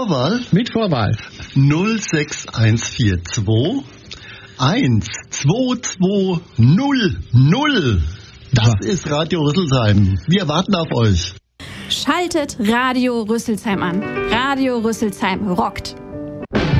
Vorwahl? Mit Vorwahl. 06142 12200. Das ist Radio Rüsselsheim. Wir warten auf euch. Schaltet Radio Rüsselsheim an. Radio Rüsselsheim rockt.